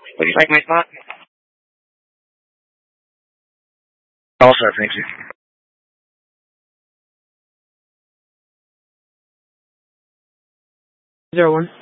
Would you like my spot? All set, thank you. 01.